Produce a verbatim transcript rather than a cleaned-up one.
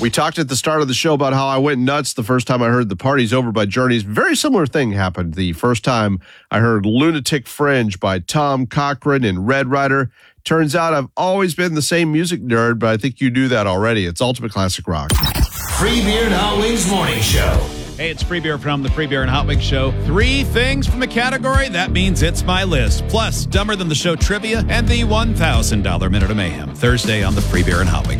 We talked at the start of the show about how I went nuts the first time I heard The Party's Over by Journeys. Very similar thing happened the first time I heard Lunatic Fringe by Tom Cochrane and Red Rider. Turns out I've always been the same music nerd, but I think you knew that already. It's Ultimate Classic Rock. Free Beer and Hot Wings Morning Show. Hey, it's Free Beer from the Free Beer and Hot Wings Show. Three things from the category, that means it's my list. Plus, Dumber Than the Show trivia and the one thousand dollars Minute of Mayhem. Thursday on the Free Beer and Hot Wings